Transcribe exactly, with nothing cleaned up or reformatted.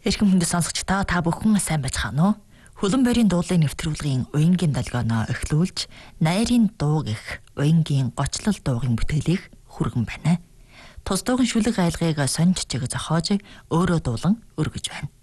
Эрхэм хүндэт сонсогчдоо та бүхэн сайн байцгаана уу? Хөлөн борийн дуулын нэвтрүүлгийн уянгийн долгионоо эхлүүлж, найрын дуу гэх уянгийн гочлол дуугийн бүтээлийг хүргэн байна. Тус дуугийн шүлэг айлгыг сонь жижиг зохиож өөрөө дуулан өргөж байна.